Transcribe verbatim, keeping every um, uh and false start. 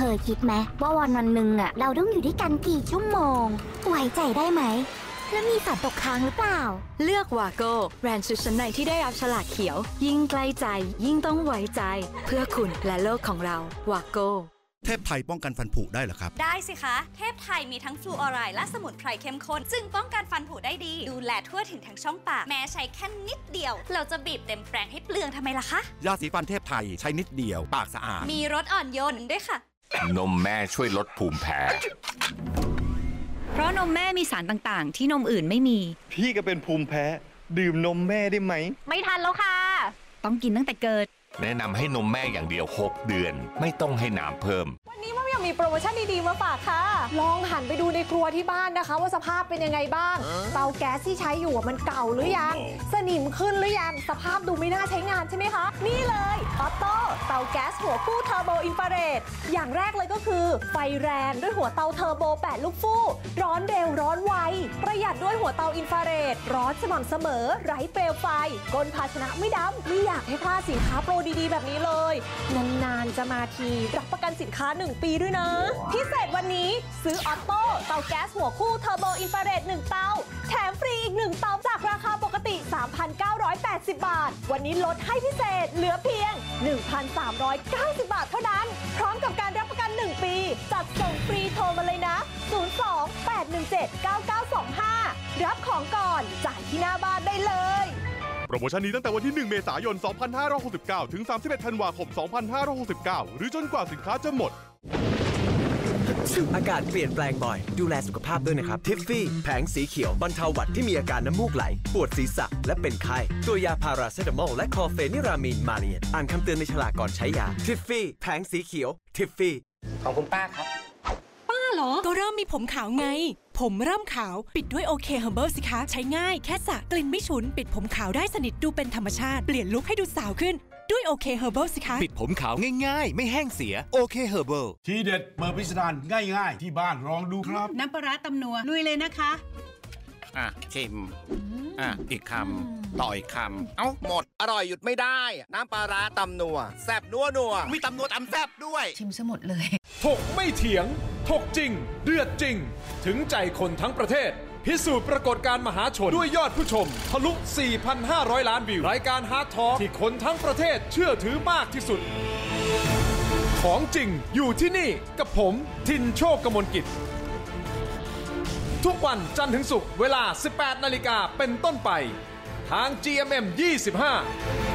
ยคิดไหมว่าวันวันหนึ่งอะเราต้องอยู่ด้วยกันกี่ชั่วโมงไว้ใจได้ไหมแล้วมีสารตกค้างหรือเปล่าเลือกวาโก้แบรนด์ชุดชั้นในที่ได้รับฉลากเขียวยิ่งใกล้ใจยิ่งต้องไว้ใจเพื่อคุณและโลกของเราวาโก้เทพไทยป้องกันฟันผุได้เหรอครับได้สิคะเทพไทยมีทั้งฟลูออไรด์และสมุนไพรเข้มข้นจึงป้องกันฟันผุได้ดีดูแลทั่วถึงทั้งช่องปากแม้ใช้แค่นิดเดียวเราจะบีบเต็มแปรงให้เปลืองทำไมล่ะคะยาสีฟันเทพไทยใช้นิดเดียวปากสะอาดมีรสอ่อนโยนด้วยค่ะนมแม่ช่วยลดภูมิแพ้เพราะนมแม่มีสารต่างๆที่นมอื่นไม่มีพี่ก็เป็นภูมิแพ้ดื่มนมแม่ได้ไหมไม่ทันแล้วค่ะต้องกินตั้งแต่เกิดแนะนำให้นมแม่อย่างเดียวหกเดือนไม่ต้องให้น้ำเพิ่มวันนี้มันยังมีโปรโมชั่นดีๆมาฝากค่ะลองหันไปดูในครัวที่บ้านนะคะว่าสภาพเป็นยังไงบ้างเตาแก๊สที่ใช้อยู่มันเก่าหรือยังสนิมขึ้นหรือยังสภาพดูไม่น่าใช้งานใช่ไหมคะนี่เลยออโต้เตาแก๊สหัวคู่เทอร์โบอินฟราเรดอย่างแรกเลยก็คือไฟแรงด้วยหัวเตาเทอร์โบแปดลูกฟู่ร้อนเร็วร้อนไวประหยัดด้วยหัวเตาอินฟราเรดร้อนสม่ำเสมอไร้เปลวไฟก้นภาชนะไม่ดำไม่อยากให้พลาดสินค้าโปรดีๆแบบนี้เลยนานๆจะมาทีรับประกันสินค้าหนึ่งปีด้วยนะพิเศษวันนี้ซื้อออโต้เตาแก๊สหัวคู่เทอร์โบอินฟราเรดหนึ่งเตาแถมฟรีอีกหนึ่งเตาจากราคาปกติ สามพันเก้าร้อยแปดสิบ บาทวันนี้ลดให้พิเศษเหลือเพียง หนึ่งพันสามร้อยเก้าสิบ บาทเท่านั้นพร้อมกับการรับประกันหนึ่งปีจัดส่งฟรีโทรมาเลยนะศูนย์ สอง แปด หนึ่ง เจ็ด เก้า เก้า สอง ห้ารับของก่อนจ่ายที่หน้าบ้านได้เลยโปรโมชั่นนี้ตั้งแต่วันที่หนึ่งเมษายนสองพันห้าร้อยหกสิบเก้าถึงสามสิบเอ็ดธันวาคมสองพันห้าร้อยหกสิบเก้าหรือจนกว่าสินค้าจะหมดอากาศเปลี่ยนแปลงบ่อยดูแลสุขภาพด้วยนะครับทิฟฟี่แผงสีเขียวบรรเทาหวัดที่มีอาการน้ำมูกไหลปวดศีรษะและเป็นไข้ตัวยาพาราเซตามอลและคอเฟนิรามีนมาเนียนอ่านคำเตือนในฉลากก่อนใช้ยาทิฟฟี่แผงสีเขียวทิฟฟี่ของคุณป้าครับป้าเหรอก็เริ่มมีผมขาวไงผมเริ่มขาวปิดด้วยโอเคเฮอร์เบิลสิคะใช้ง่ายแค่สระกลิ่นไม่ฉุนปิดผมขาวได้สนิทดูเป็นธรรมชาติเปลี่ยนลุคให้ดูสาวขึ้นด้วยโอเคเฮอร์เบิลสิคะปิดผมขาวง่ายๆไม่แห้งเสียโอเคเฮอร์เบิลทีเด็ดเปิดพิสดารง่ายๆที่บ้านลองดูครับน้ำปลาร้าตำนัวลุยเลยนะคะอ่ะชิมอ่ะอีกคำต่ออีกคำเอ้าหมดอร่อยหยุดไม่ได้น้ำปลาร้าตำนัวแซ่บนัวนัวมีตำนัวตำแซ่บด้วยชิมซะหมดเลยถกไม่เถียงถกจริงเดือดจริงถึงใจคนทั้งประเทศพิสูจน์ปรากฏการณ์มหาชนด้วยยอดผู้ชมทะลุ สี่พันห้าร้อย ล้านวิวรายการฮาร์ดทอล์กที่คนทั้งประเทศเชื่อถือมากที่สุดของจริงอยู่ที่นี่กับผมทินโชคกมลกิจทุกวันจันทร์ถึงศุกร์เวลา สิบแปดนาฬิกาเป็นต้นไปทาง จี เอ็ม เอ็ม ยี่สิบห้า